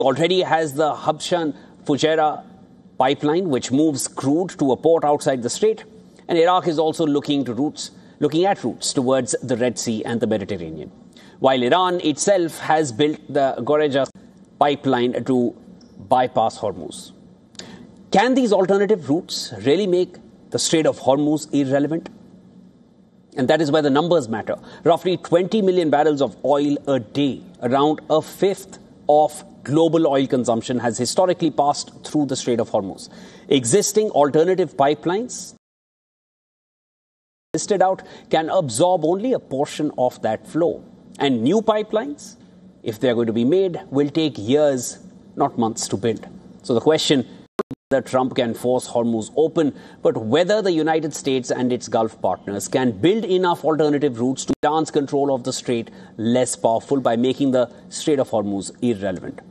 already has the Habshan-Fujairah pipeline, which moves crude to a port outside the strait. And Iraq is also looking at routes towards the Red Sea and the Mediterranean. While Iran itself has built the Goreja pipeline to bypass Hormuz. Can these alternative routes really make the Strait of Hormuz irrelevant? And that is where the numbers matter. Roughly 20 million barrels of oil a day, around a fifth of global oil consumption, has historically passed through the Strait of Hormuz. Existing alternative pipelines listed out can absorb only a portion of that flow. And new pipelines, if they are going to be made, will take years, not months, to build. So the question that Trump can force Hormuz open, but whether the United States and its Gulf partners can build enough alternative routes to Iran's control of the strait less powerful by making the Strait of Hormuz irrelevant.